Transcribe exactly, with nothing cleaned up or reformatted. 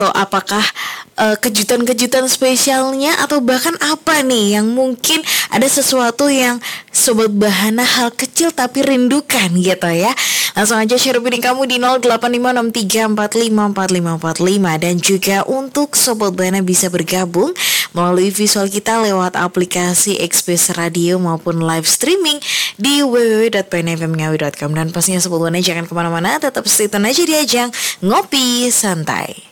Atau apakah uh, kejutan-kejutan spesialnya, atau bahkan apa nih yang mungkin ada sesuatu yang Sobat Bahana hal kecil tapi rindukan gitu ya. Langsung aja share opini kamu di nol delapan lima enam tiga empat lima empat lima empat lima. Dan juga untuk Sobat Bahana bisa bergabung melalui visual kita lewat aplikasi Express Radio maupun live streaming di w w w dot p n f m ngawi dot com. Dan pastinya Sobat Bahana jangan kemana-mana, tetap stay tune aja di ajang Ngopi Santai.